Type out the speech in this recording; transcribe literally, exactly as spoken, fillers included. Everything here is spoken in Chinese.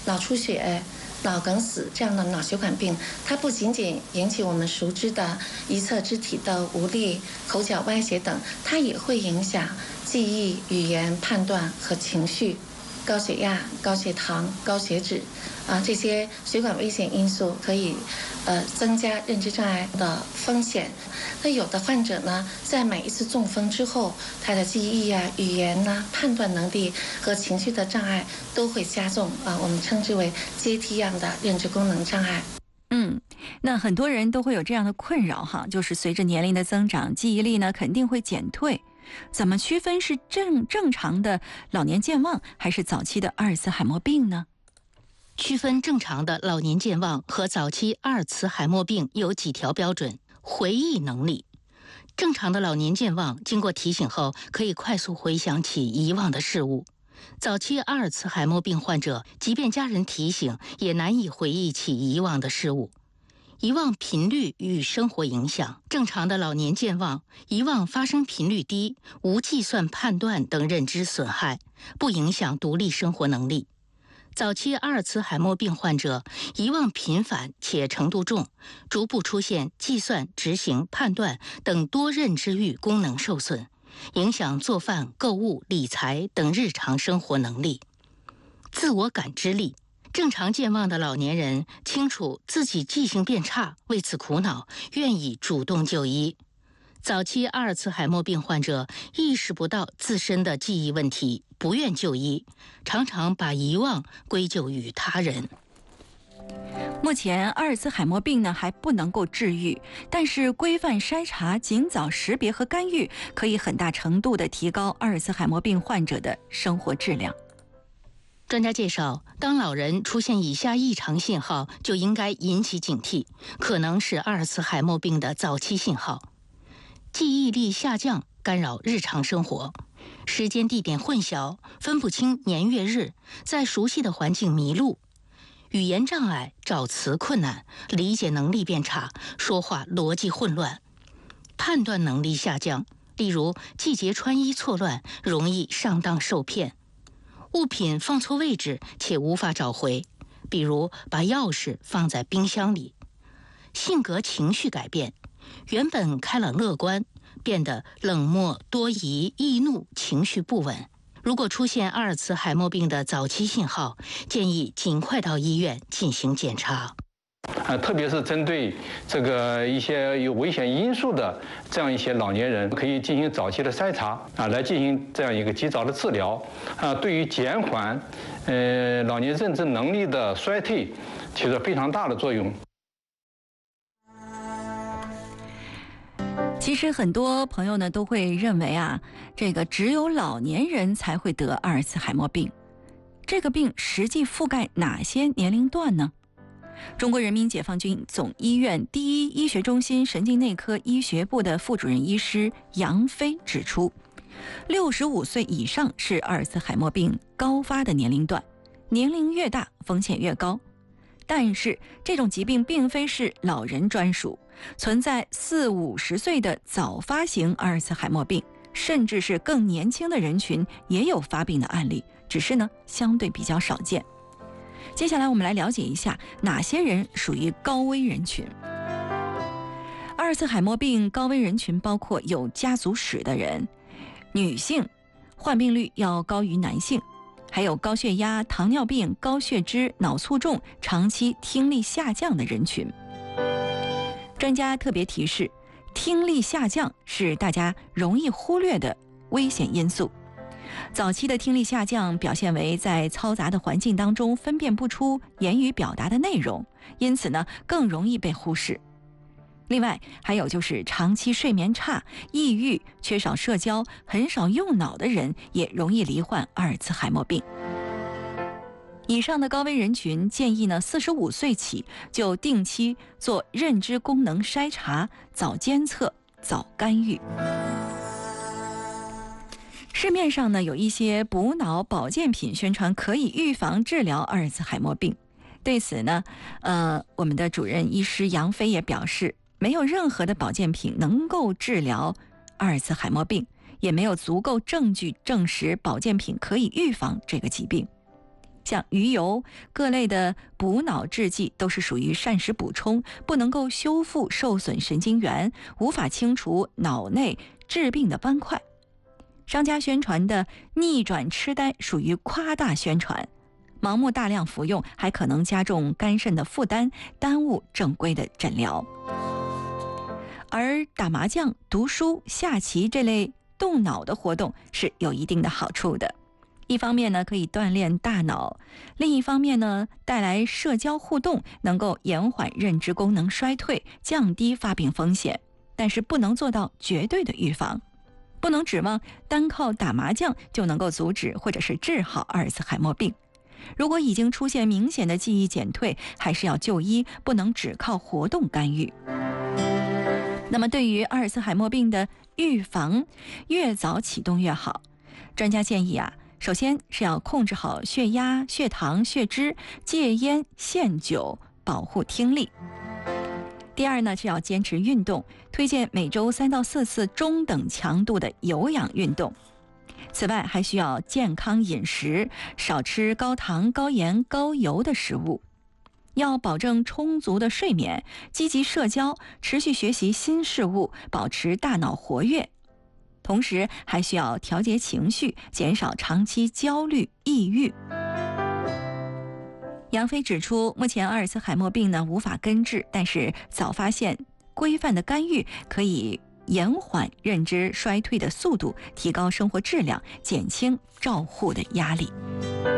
脑出血、脑梗死这样的脑血管病，它不仅仅引起我们熟知的一侧肢体的无力、口角歪斜等，它也会影响记忆、语言、判断和情绪。高血压、高血糖、高血脂啊，这些血管危险因素可以呃增加认知障碍的风险。那有的患者呢，在每一次中风之后，他的记忆啊、语言呐、啊、判断能力和情绪的障碍都会加重啊，我们称之为阶梯样的认知功能障碍。 嗯，那很多人都会有这样的困扰哈，就是随着年龄的增长，记忆力呢肯定会减退。怎么区分是正正常的老年健忘还是早期的阿尔茨海默病呢？ 区分正常的老年健忘和早期阿尔茨海默病有几条标准。回忆能力，正常的老年健忘经过提醒后可以快速回想起遗忘的事物，早期阿尔茨海默病患者即便家人提醒也难以回忆起遗忘的事物。遗忘频率与生活影响，正常的老年健忘，遗忘发生频率低，无计算判断等认知损害，不影响独立生活能力。早期阿尔茨海默病患者遗忘频繁且程度重，逐步出现计算、执行、判断等多认知域功能受损，影响做饭、购物、理财等日常生活能力。自我感知力，正常健忘的老年人清楚自己记性变差，为此苦恼，愿意主动就医。早期阿尔茨海默病患者意识不到自身的记忆问题，不愿就医，常常把遗忘归咎于他人。 目前阿尔茨海默病呢还不能够治愈，但是规范筛查、尽早识别和干预，可以很大程度地提高阿尔茨海默病患者的生活质量。 专家介绍，当老人出现以下异常信号，就应该引起警惕，可能是阿尔茨海默病的早期信号。记忆力下降，干扰日常生活；时间地点混淆，分不清年月日，在熟悉的环境迷路；语言障碍，找词困难，理解能力变差，说话逻辑混乱；判断能力下降，例如季节穿衣错乱，容易上当受骗；物品放错位置且无法找回，比如把钥匙放在冰箱里；性格情绪改变，原本开朗乐观，变得冷漠多疑、易怒，情绪不稳。如果出现阿尔茨海默病的早期信号，建议尽快到医院进行检查。 啊，特别是针对这个一些有危险因素的这样一些老年人，可以进行早期的筛查啊，来进行这样一个及早的治疗啊，对于减缓呃老年认知能力的衰退起着非常大的作用。 其实很多朋友呢都会认为啊，这个只有老年人才会得阿尔茨海默病。这个病实际覆盖哪些年龄段呢？中国人民解放军总医院第一医学中心神经内科医学部的副主任医师杨飞指出，六十五岁以上是阿尔茨海默病高发的年龄段，年龄越大风险越高。但是这种疾病并非是老人专属，存在四五十岁的早发型阿尔茨海默病，甚至是更年轻的人群也有发病的案例，只是呢相对比较少见。接下来我们来了解一下哪些人属于高危人群。阿尔茨海默病高危人群包括有家族史的人，女性患病率要高于男性，还有高血压、糖尿病、高血脂、脑卒中、长期听力下降的人群。专家特别提示，听力下降是大家容易忽略的危险因素。早期的听力下降表现为在嘈杂的环境当中分辨不出言语表达的内容，因此呢更容易被忽视。另外还有就是长期睡眠差、抑郁、缺少社交、很少用脑的人也容易罹患阿尔茨海默病。以上的高危人群建议呢四十五岁起就定期做认知功能筛查，早监测早干预。市面上呢有一些补脑保健品宣传可以预防治疗阿尔茨海默病，对此呢呃，我们的主任医师杨飞也表示，没有任何的保健品能够治疗阿尔茨海默病，也没有足够证据证实保健品可以预防这个疾病。 像鱼油、各类的补脑制剂都是属于膳食补充，不能够修复受损神经元，无法清除脑内致病的斑块。商家宣传的逆转痴呆属于夸大宣传，盲目大量服用还可能加重肝肾的负担，耽误正规的诊疗。而打麻将、读书、下棋这类动脑的活动是有一定的好处的。一方面呢，可以锻炼大脑；另一方面呢，带来社交互动，能够延缓认知功能衰退，降低发病风险。但是不能做到绝对的预防，不能指望单靠打麻将就能够阻止或者是治好阿尔茨海默病。如果已经出现明显的记忆减退，还是要就医，不能只靠活动干预。那么对于阿尔茨海默病的预防，越早启动越好。专家建议啊，首先是要控制好血压、血糖、血脂，戒烟限酒，保护听力。第二呢，是要坚持运动，推荐每周三到四次中等强度的有氧运动。此外，还需要健康饮食，少吃高糖、高盐、高油的食物。要保证充足的睡眠，积极社交，持续学习新事物，保持大脑活跃。同时还需要调节情绪，减少长期焦虑、抑郁。杨飞指出，目前阿尔茨海默病呢无法根治，但是早发现、规范的干预可以延缓认知衰退的速度，提高生活质量，减轻照护的压力。